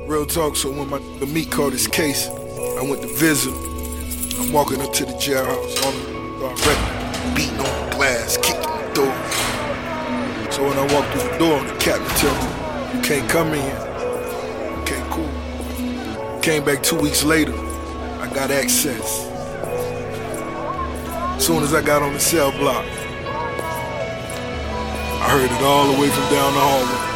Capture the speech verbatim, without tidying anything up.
Real talk, so when my the meat caught his case, I went to visit him. I'm walking up to the jailhouse on the record, beating on the glass, kicking the door. So when I walk through the door, the captain tell me, you can't come in here. Okay, cool. Came back two weeks later, I got access. As soon as I got on the cell block, I heard it all the way from down the hallway.